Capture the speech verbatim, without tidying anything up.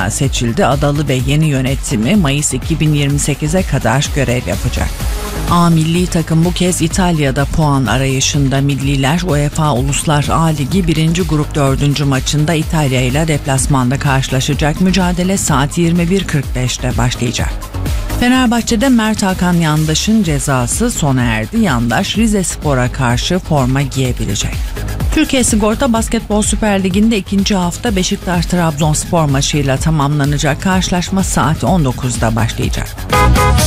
başkanlığa seçildi. Adalı ve yeni yönetimi Mayıs iki bin yirmi sekize kadar görev yapacak. A milli takım bu kez İtalya'da puan arayışında. Milliler UEFA Uluslar A Ligi birinci grup dördüncü maçında İtalya ile deplasmanda karşılaşacak. Mücadele saat yirmi bir kırk beşte başlayacak. Fenerbahçe'de Mert Hakan Yandaş'ın cezası sona erdi. Yandaş Rizespor'a karşı forma giyebilecek. Türkiye Sigorta Basketbol Süper Ligi'nde ikinci hafta Beşiktaş-Trabzonspor maçıyla tamamlanacak. Karşılaşma saat on dokuzda başlayacak.